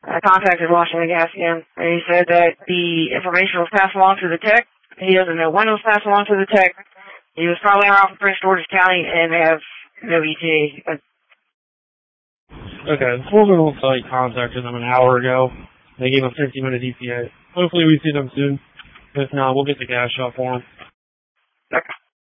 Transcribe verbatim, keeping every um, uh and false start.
I contacted Washington Gas again, and he said that the information was passed along to the tech. He doesn't know when it was passed along to the tech. He was probably around from Prince George's County, and they have no E T A. Okay, the foreman on site contacted them an hour ago. They gave them fifty minute E T A. Hopefully we see them soon. If not, we'll get the gas shot for them. Okay.